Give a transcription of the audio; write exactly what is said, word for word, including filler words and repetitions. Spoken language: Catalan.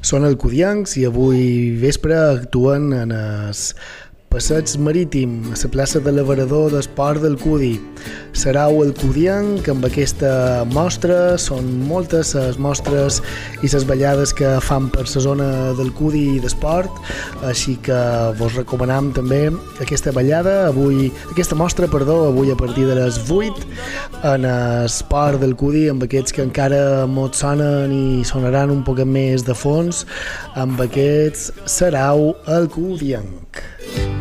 Són alcudiancs i avui vespre actuen en el passeig marítim, a la plaça de l'Avarador d'Esport d'Alcudi. Sarau alcudianc amb aquesta mostra, són moltes les mostres i les ballades que fan per la zona d'Alcudi i d'Esport, així que vos recomanam també aquesta ballada, avui, aquesta mostra, perdó, avui a partir de les vuit en Esport d'Alcudi, amb aquests que encara mos sonen i sonaran un poc més de fons, amb aquests Sarau alcudianc.